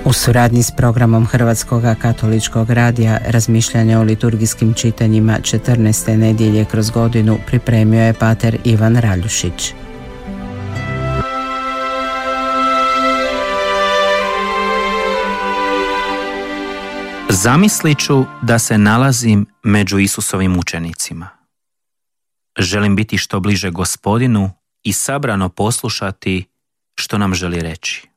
U suradnji s programom Hrvatskog katoličkog radija razmišljanja o liturgijskim čitanjima 14. nedjelje kroz godinu pripremio je pater Ivan Raljušić. Zamislit ću da se nalazim među Isusovim učenicima. Želim biti što bliže Gospodinu i sabrano poslušati što nam želi reći.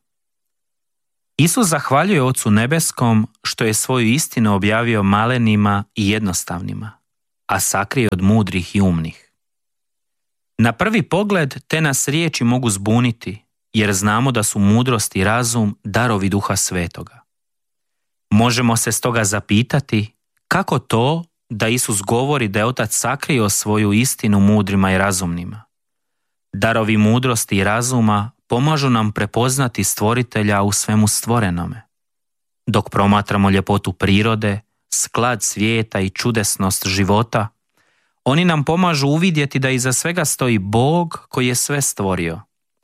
Isus zahvaljuje Ocu Nebeskom što je svoju istinu objavio malenima i jednostavnima, a sakrije od mudrih i umnih. Na prvi pogled te nas riječi mogu zbuniti, jer znamo da su mudrost i razum darovi Duha Svetoga. Možemo se stoga zapitati kako to da Isus govori da je Otac sakrio svoju istinu mudrima i razumnima. Darovi mudrosti i razuma pomažu nam prepoznati Stvoritelja u svemu stvorenome. Dok promatramo ljepotu prirode, sklad svijeta i čudesnost života, oni nam pomažu uvidjeti da iza svega stoji Bog koji je sve stvorio.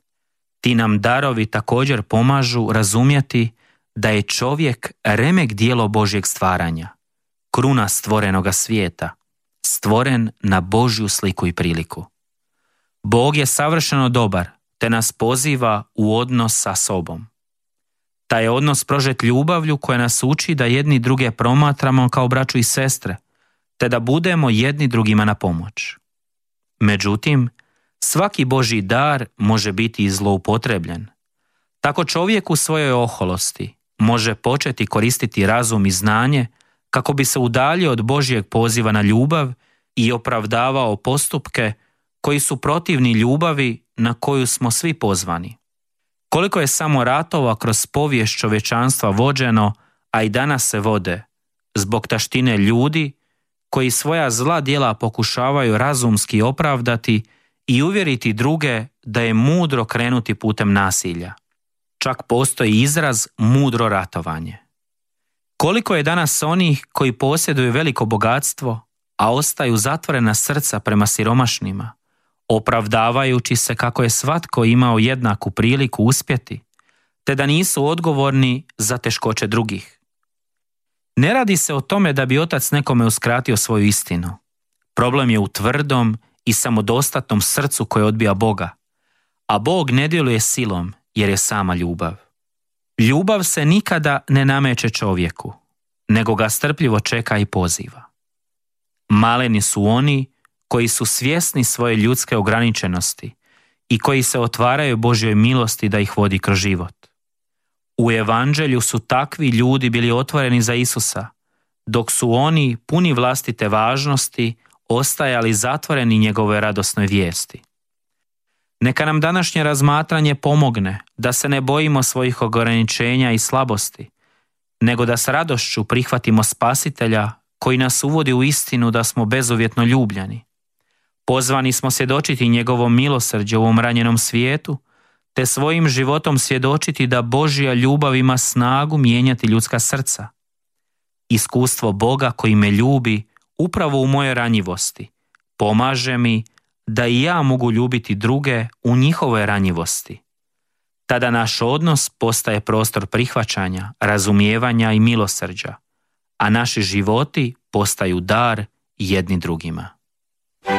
Ti nam darovi također pomažu razumjeti da je čovjek remek dijelo Božjeg stvaranja, kruna stvorenoga svijeta, stvoren na Božju sliku i priliku. Bog je savršeno dobar, te nas poziva u odnos sa sobom. Taj je odnos prožet ljubavlju koja nas uči da jedni druge promatramo kao braću i sestre, te da budemo jedni drugima na pomoć. Međutim, svaki Božji dar može biti i zloupotrebljen. Tako čovjek u svojoj oholosti može početi koristiti razum i znanje kako bi se udaljio od Božjeg poziva na ljubav i opravdavao postupke koji su protivni ljubavi na koju smo svi pozvani. Koliko je samo ratova kroz povijest čovječanstva vođeno, a i danas se vode, zbog taštine ljudi koji svoja zla djela pokušavaju razumski opravdati i uvjeriti druge da je mudro krenuti putem nasilja. Čak postoji izraz mudro ratovanje. Koliko je danas onih koji posjeduju veliko bogatstvo, a ostaju zatvorena srca prema siromašnima, opravdavajući se kako je svatko imao jednaku priliku uspjeti, te da nisu odgovorni za teškoće drugih. Ne radi se o tome da bi Otac nekome uskratio svoju istinu. Problem je u tvrdom i samodostatnom srcu koje odbija Boga, a Bog ne djeluje silom jer je sama ljubav. Ljubav se nikada ne nameće čovjeku, nego ga strpljivo čeka i poziva. Maleni su oni koji su svjesni svoje ljudske ograničenosti i koji se otvaraju Božjoj milosti da ih vodi kroz život. U evanđelju su takvi ljudi bili otvoreni za Isusa, dok su oni, puni vlastite važnosti, ostajali zatvoreni njegove radosnoj vijesti. Neka nam današnje razmatranje pomogne da se ne bojimo svojih ograničenja i slabosti, nego da s radošću prihvatimo Spasitelja koji nas uvodi u istinu da smo bezuvjetno ljubljeni. Pozvani smo svjedočiti njegovom milosrđu u ovom ranjenom svijetu, te svojim životom svjedočiti da Božja ljubav ima snagu mijenjati ljudska srca. Iskustvo Boga koji me ljubi upravo u mojoj ranjivosti pomaže mi da i ja mogu ljubiti druge u njihovoj ranjivosti. Tada naš odnos postaje prostor prihvaćanja, razumijevanja i milosrđa, a naši životi postaju dar jedni drugima.